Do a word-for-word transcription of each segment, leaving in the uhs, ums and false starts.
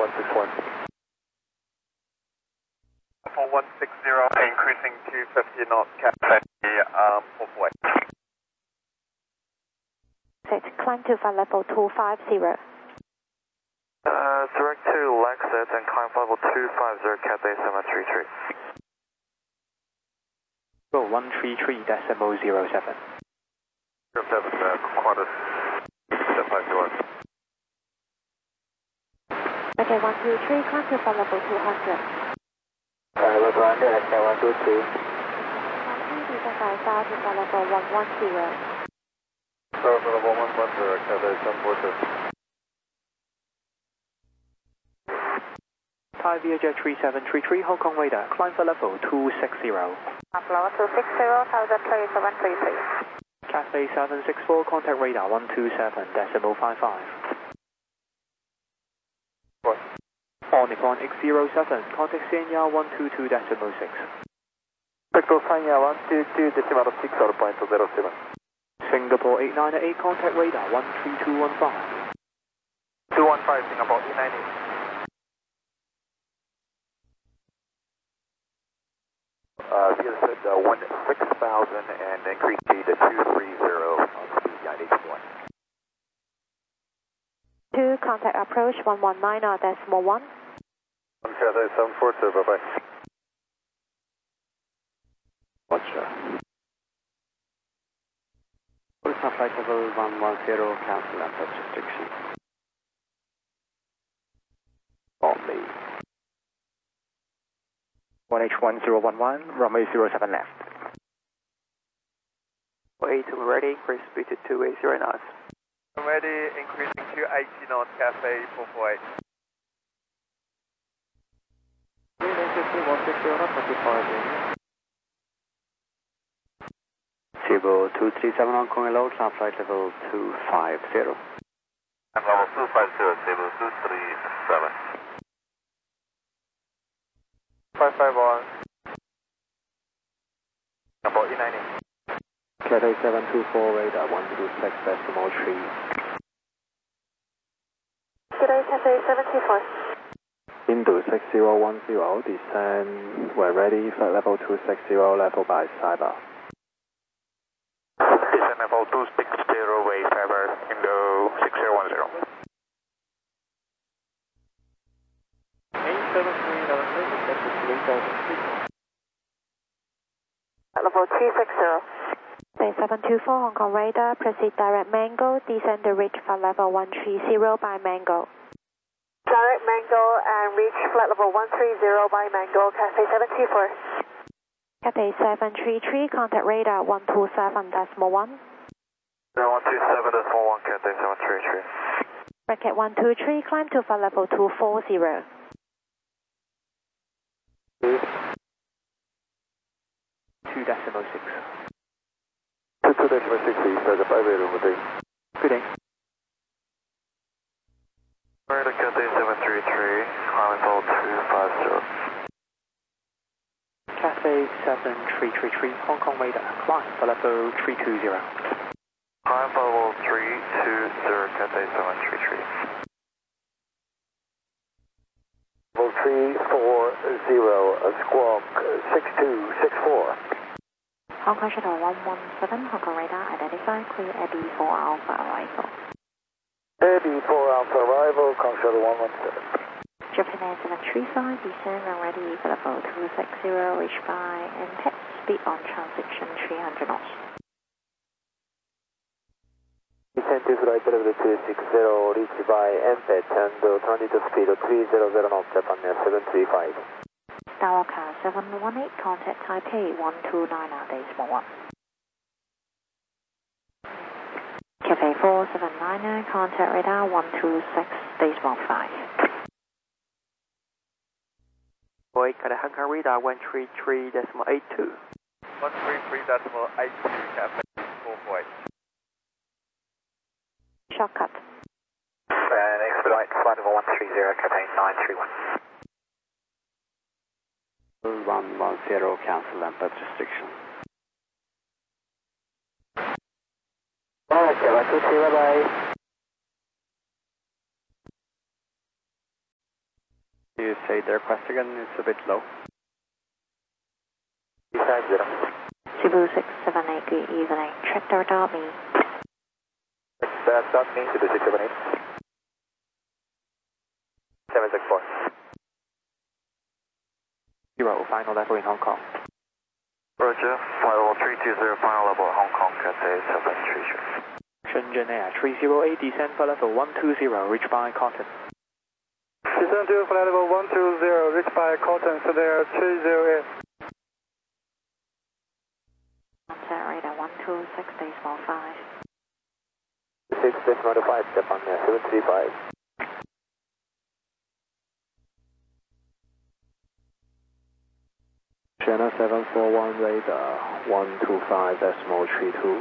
one six one. four one six zero, increasing to fifty knots, Cathay um, four four eight. Set, climb to flight level two five zero. Uh, direct to Lexus and climb level two five zero, Cathay seven three three. Go one three three decimal zero seven. zero seven, uh, Qantas, step five two one. Okay, one two three, climb to flight level two hundred. Uh, level under, S K one two three. Descend by south to flight level one one zero. Level one one one zero, Cathay seven four two. Thai Viager three seven three three, Hong Kong radar, climb for level two six zero. Level two six zero, thousand three seven three three. Cathay seven six four, contact radar one two seven decimal five five. What? On Nippon X zero seven, contact Sanya one two two decimal six. Victor Sanya one two two decimal six, out point zero seven. Singapore eight nine eight, contact radar one three two one five. two one five, Singapore eight nine eight. Uh, Via said uh, one six thousand and increase speed to two three zero on speed nine eight one. two, contact approach one one nine decimal one. one Cathay seven four two, bye bye. Roger. Ultra flight level one one zero, cancel and touch restriction. Bombay. one H one zero one one, runway zero seven left. eight two ready, increase speed to two eight zero knots. Ready, increasing to eighty knots, Cathay four four eight. one six zero, Cebu two three seven, Hong Kong hello, climb flight level two five zero. And level two five zero, Cebu two three seven. five five one. About E ninety. Cathay seven two four, radar one two six decimal three. Cathay Cathay seven two four. Indo six zero one zero, descend, we're ready, flight level two six zero, level by Cyber. Descend level two six zero, way Cyber, Indo six zero one zero. eight seven three, level three, three thousand three. Level two six zero. Bay seven two four, Hong Kong radar, proceed direct Mango, descend to reach flight level one three zero by Mango. Direct Mango and reach flight level one three zero by Mango, Cathay seven two four. Cathay seven three three, contact radar one two seven decimal one. one two seven decimal one, Cathay seven three three. Bracket one two three, climb to flight level two four zero. two decimal six. two two decimal six, East, five eight over three. Good day. Alright, Cathay seven three three, climb level two five zero. Cathay seven three three three, Hong Kong radar, climb for level three two zero. Climb level three two zero, Cathay seven three three. Level three four zero, Squawk six two six four. Hong Kong Shuttle one one seven, Hong Kong radar, identify, clear Abbey four Alpha arrival. Abbey four Alpha arrival, Hong Kong Shuttle one one seven. Japan Air seven three five, descend and ready for level two six zero, reach by and tap, speed on transition three hundred knots. Descend to flight level two six zero, reach by M P E T and uh, transit speed of three hundred knots, Japan Air seven three five. Dawaka seven one eight, contact Taipei one two nine decimal one. Cathay four seven nine, contact radar one two six decimal five. Boy, Cathay Hong Kong radar one three three decimal eight two. one three three decimal eight two, Cathay four four eight. Shortcut. And expedite flight level one three zero, Cathay nine three one. one one zero, cancel and touch restriction. Okay, one two three, bye bye. you say the request again? It's a bit low. Cebu six seven eight, good evening. Check the radar me. That's not me, Cebu six seven eight. seven six four. Zero, final level in Hong Kong. Roger, flight level three two zero, final level Hong Kong, Cathay seven three three. Shenzhen Air three zero eight, descend for level one two zero, reach by Cotton. Descend to flight level one two zero, reach by Cotton, so they are three zero eight. Contact radar one two six decimal five. six decimal five, step on there, seven three five. Channel seven four one radar, one two five decimal three two.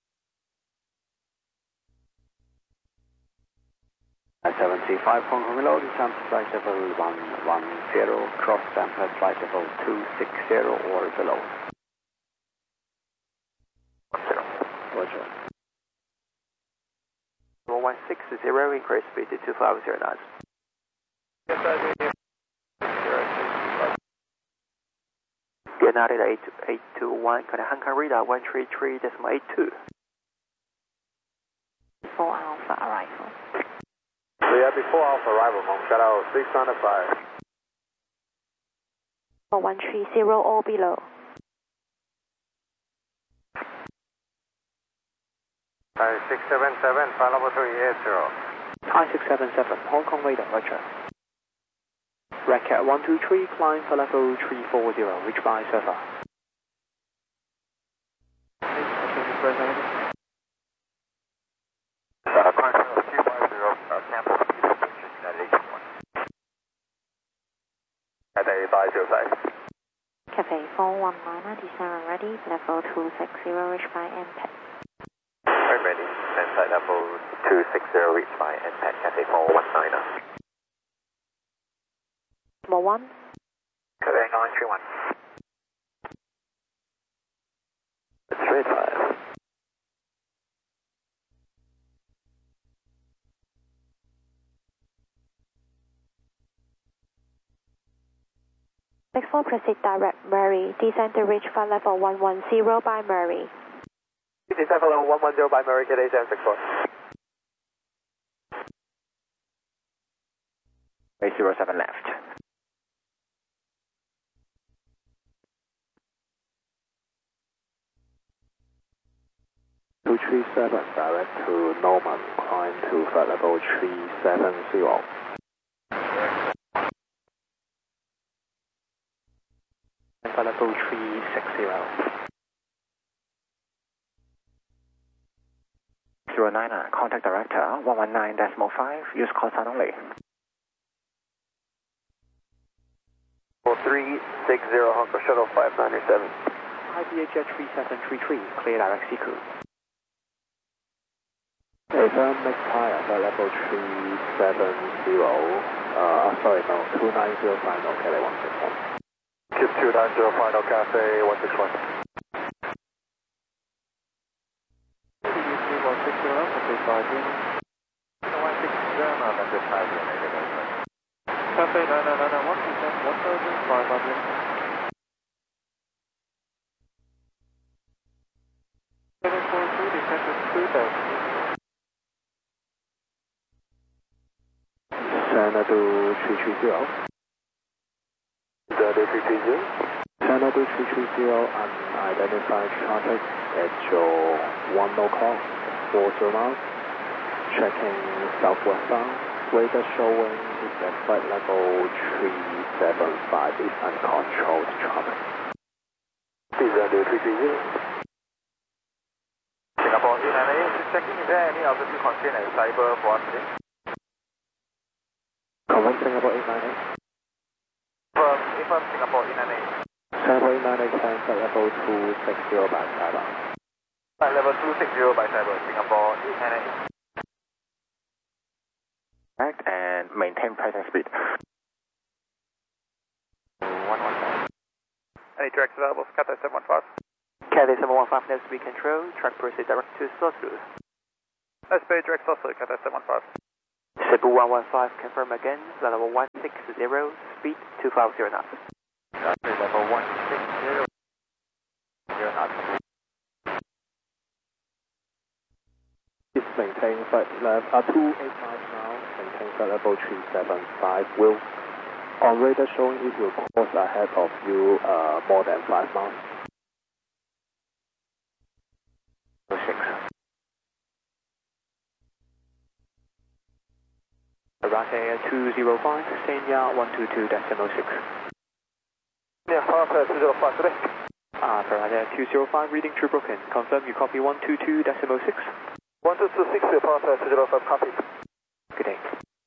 seven three five Hong Kong below, descend to flight level one one zero, cross sample flight level two six zero or below. Roger. one six zero, increase speed to two five zero knots. Yes, I do. United eight two one, got a Hong Kong radar one three three decimal eight two. four Alpha arrival. Yeah, before Alpha arrival, Mom, got out six hundred five. one three zero or below. Hi, six seven seven, flight level three eight zero. Hi six seven seven, Hong Kong radar, roger. Racket one two three, climb for level three four zero, reach by server. Uh, climb for level three five zero, uh, cancel speed approaching United eight two one. Cathay five zero five. Cathay four one nine, descend ready, level two six zero, reach by M P E C. I'm ready, and flight level two six zero, reach by M P E C, Cathay four one nine. Number one. Cathay nine three one. Straight five. six four, proceed direct Murray, descend to reach flight level one one zero by Murray. Descend for level one one zero by Murray, Cathay seven six four. eight zero seven left. two three seven, direct to Norman, climb to flight level three seven zero. For level three six zero. zero nine, contact director, one one nine decimal five, use call sign only. three six zero, Hong Kong Shuttle five nine seven. I B H three seven three three, clear direct C crew. Affirm, make tire for level three seven zero, uh, sorry, no, two nine zero final, Cathay one six one. Kip two nine zero, final Cathay one six one. one six zero, Cathay five zero. one six zero, Cathay five zero. Cathay nine nine nine one, descend one thousand five hundred. seven four two, descend to two thousand. Xanadu three three zero. Xanadu three three zero. Xanadu three three zero, unidentified traffic at your one o'clock, four zero miles. Checking southwest bound. Radar showing is at flight level three seven five is uncontrolled traffic. Xanadu three three zero. Singapore E nine eight, just checking, is there any altitude constraint at cyber for us today? Comment Singapore eight nine eight. From, from Singapore E nine eight. Singapore eight nine eight, climb flight level two six zero by cyber. Flight level two six zero by cyber, Singapore E nine eight. And maintain present speed. one one five. Any direct available, Cathay seven one five. Cathay seven one five, next speed control, track proceed direct to Soslu. Let's pay direct Soslu, Cathay seven one five. Cebu one one five, confirm again, flight level one six zero, speed two five zero knots. Runway level one six zero, zero knots. It's maintain flight level uh, two eight miles now, maintain flight level three seven five. Will on radar showing it will course ahead of you uh, more than five miles. six. Arate two zero five, Senya one two two decimal six. Yeah, Arate two zero five today. Ah, Arate two zero five, reading true broken. Confirm you copy one two two decimal six. one two two six, Arate two zero five, copy. Good day.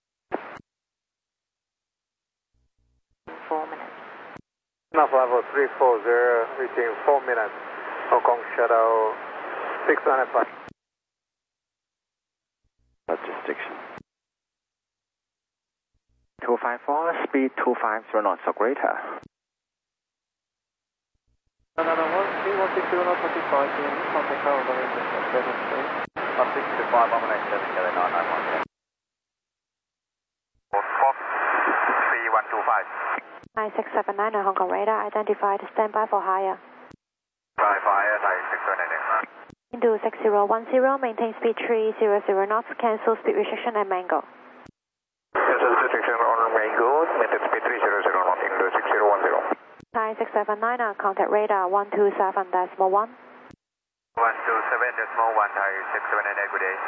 Four minutes. Nav level three four zero, reaching four minutes. Hong Kong Shadow six nine five. Logistics. two five four, speed two five zero knots or greater. Another one, three one six zero knots, forty-five, contact tower over seven three. one six two five, one eight seven, Kelly nine nine one. Fox three one two five. nine six seven nine on Hong Kong radar, identified, standby for higher. Five higher, nine six seven nine. Into six zero one zero, maintain speed three zero zero knots, cancel speed restriction at Mango. Cancel speed restriction on Mango, maintain speed three zero zero knots into six zero one zero. nine six seven nine on contact radar one two seven decimal one. one two seven decimal one, high six seven nine, good day.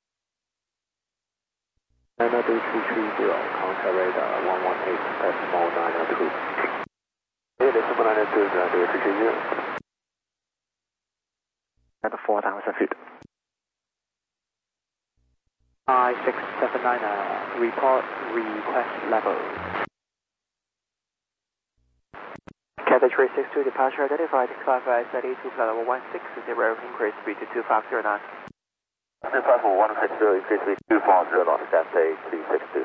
nine two three three zero, contact radar one one eight decimal nine two. eight decimal nine two, nine two three three zero. At four thousand feet. I six seven nine, uh, report request level. Cathay three six two, departure identified, five five thirty two, flight level one six zero, increase speed to two five zero knots. two five four one six zero, increase speed two five zero knots, Cathay three six two.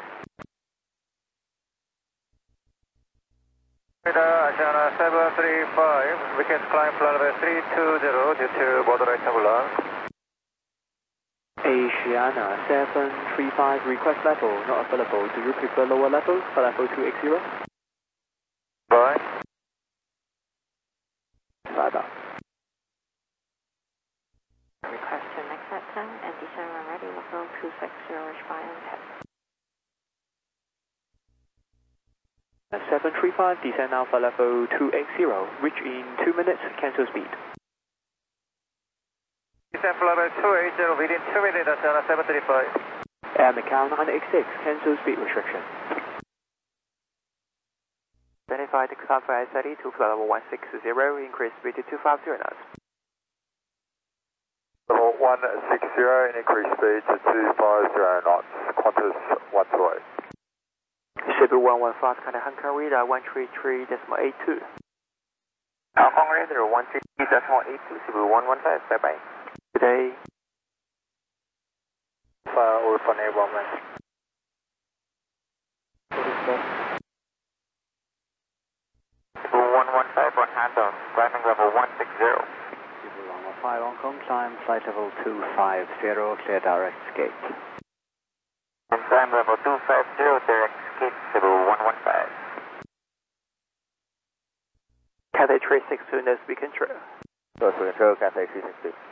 Radar, Ashana seven three five, we can climb flight level three two zero due to border right turbulence. Asiana seven three five, request level not available. Do you prefer lower level, flight level two eighty? Bye. Radar. Request to next set time and descend when ready, level two six zero, reach by and tap. seven three five, descend now for level two eighty, reach in two minutes, cancel speed. Descend for level two eighty within two minutes, Ashana seven three five. Air Macau nine eight six, cancel speed restriction. Identified Cathay thirty two, flight level one six zero, increase speed to two five zero knots. Level one six zero, increase speed to two five zero knots, Qantas one two eight. Cebu one one five, kind of Hong Kong radar one three three decimal eight two. Hong Kong radar one three three decimal eight two, Cebu one one five, bye bye. Good day. Fire or for enablement. Cebu one one five on handoff, climbing level one six zero. Cebu one one five Hong Kong, climb flight level two five zero, clear direct escape. And climb level two five zero, direct escape, Cebu one one five. Cathay three six two, no speed control. Close to control, Cathay three six two.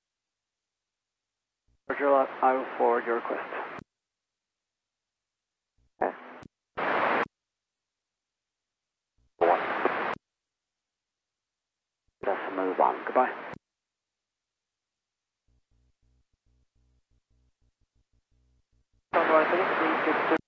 Roger, I will forward your request. Okay. One. Decimal one, goodbye. Sunrise three six two.